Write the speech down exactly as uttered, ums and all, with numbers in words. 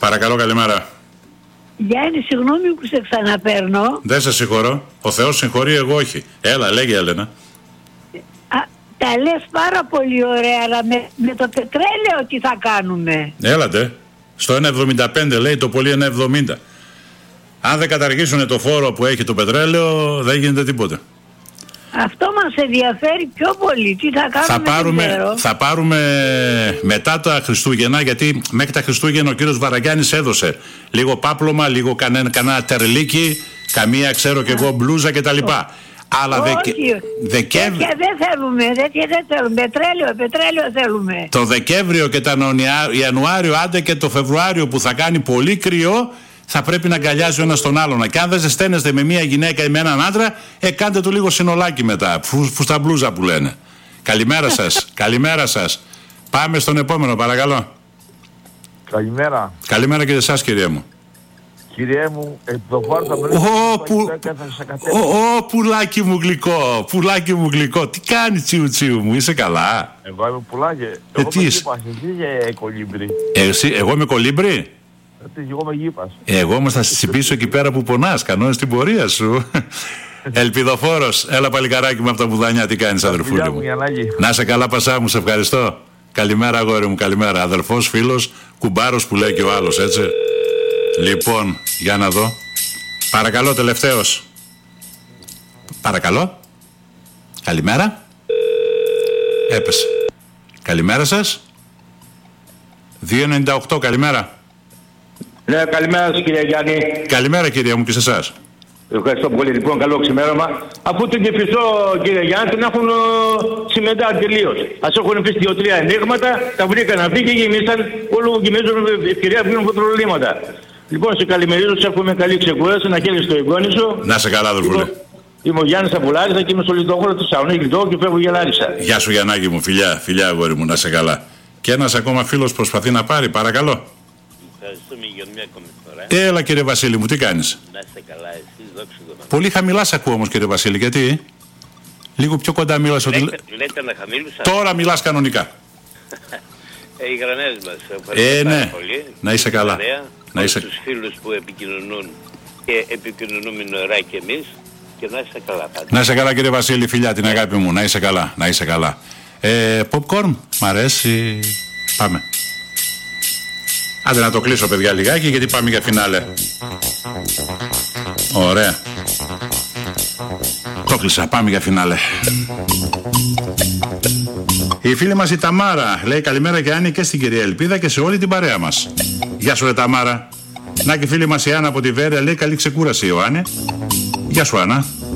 Παρακαλώ, καλημέρα. Γιάννη, συγγνώμη που σε ξαναπαίρνω. Δεν σε συγχωρώ. Ο Θεός συγχωρεί, εγώ όχι. Έλα, λέγε, Έλενα. Α, τα λες πάρα πολύ ωραία, αλλά με, με το πετρέλαιο τι θα κάνουμε? Έλατε. Στο ένα εβδομήντα πέντε λέει, το πολύ ένα εβδομήντα. Αν δεν καταργήσουν το φόρο που έχει το πετρέλαιο, δεν γίνεται τίποτε. Αυτό μας ενδιαφέρει πιο πολύ. Τι θα κάνουμε? Θα πάρουμε, θα πάρουμε μετά τα Χριστούγεννα, γιατί μέχρι τα Χριστούγεννα ο κύριος Βαραγιάννης έδωσε λίγο πάπλωμα, λίγο κανένα, κανένα τερλίκι, καμία ξέρω και εγώ μπλούζα κτλ. Αλλά όχι, δεκε... Δεκέμβρη... τέτοια δεν θέλουμε, τέτοια δεν θέλουμε, πετρέλαιο, πετρέλαιο θέλουμε. Το Δεκέμβριο και τον Ιανουάριο, άντε και το Φεβρουάριο που θα κάνει πολύ κρυό, θα πρέπει να αγκαλιάζει ο ένας τον άλλον. Και αν δεν ζεσταίνεστε με μια γυναίκα ή με έναν άντρα, ε, κάντε το λίγο συνολάκι μετά. Φου, φουσταμπλούζα που λένε. Καλημέρα σας. Καλημέρα σας. Πάμε στον επόμενο, παρακαλώ. Καλημέρα. Καλημέρα και εσάς, κυρία μου. Κυριέ μου, επτοβάρτα με Ω, πουλάκι μου γλυκό, πουλάκι μου γλυκό. Τι κάνει, τσιου τσιου μου, είσαι καλά? Εγώ είμαι πουλάκι. Εγώ είμαι γήπας, εσύ είσαι κολύμπρι. Εσύ, εγώ είμαι κολύμπρι. Εγώ είμαι γήπας. Εγώ όμως θα συμπίσω εκεί πέρα που πονάς, κανόνες την πορεία σου. Ελπιδοφόρος, έλα παλικαράκι μου από τα Μπουδανιά, τι κάνεις αδερφούλη μου? Να είσαι καλά, Πασά μου, σε ευχαριστώ. Καλημέρα αγόρι μου, καλημέρα. Αδερφός, φίλος, κουμπάρος που λέει και ο άλλος, έτσι. Λοιπόν, για να δω. Παρακαλώ, τελευταίος. Παρακαλώ. Καλημέρα. Έπεσε. Καλημέρα σας. δύο ενενήντα οκτώ, καλημέρα. Ναι, καλημέρα σας κύριε Γιάννη. Καλημέρα κυρία μου και σε εσάς. Ευχαριστώ πολύ. Λοιπόν, καλό ξημέρωμα. Αφού την Κηφισό κύριε Γιάννη την έχουν συμμετά τελείως. Ας έχουν αφήσει δύο-τρία ενίγματα, τα βρήκαν αυτοί και γεμίσαν, όλο γεμίζουν ευκαιρία που γίνουν προβλήματα. Λοιπόν, σε καλημερίζω, σε έχουμε καλή ξεκούραση, να χαίρεσαι στο εγγόνι σου. Να σε καλά, αδερφούλη. Λοιπόν, είμαι ο Γιάννης από Λάρισα και είμαι στο λιτόχωρο της Θεσσαλονίκης και φεύγω για Λάρισα. Γεια σου Γιαννάκη μου, φιλιά, φιλιά αγόρι μου, να σε καλά. Και ένας ακόμα φίλος προσπαθεί να πάρει, παρακαλώ. Ευχαριστούμε για μια ακόμη φορά. Έλα κύριε Βασίλη μου, τι κάνεις? Να είστε καλά, εσείς, δόξα τω Θεώ. Πολύ χαμηλά σε ακούω όμως κύριε Βασίλη, γιατί? Λίγο πιο κοντά μίλας. Λέτε, ότι... λέτε να χαμήλουσα. Τώρα μιλάς κανονικά. ε, οι γραμμές μας. Ε, ναι. Πολύ. Να είσαι καλά. Ωραία. Να είσαι... τους φίλους που επικοινωνούν και επικοινωνούμε νοερά και εμείς και να είστε καλά πάντα. Να είσαι καλά κύριε Βασίλη, φιλιά, την αγάπη μου, να είσαι καλά, να είσαι καλά. Ε, popcorn, μ' αρέσει. Πάμε. Άντε να το κλείσω παιδιά λιγάκι γιατί πάμε για φινάλε. Ωραία. Το κλείσα, πάμε για φινάλε. Η φίλη μας η Ταμάρα λέει καλημέρα και Άννη και στην κυρία Ελπίδα και σε όλη την παρέα μας. Γεια σου ρε Ταμάρα. Να και φίλη μας η Άννα από τη Βέρεια λέει καλή ξεκούραση Ιωάννη. Γεια σου Άννα.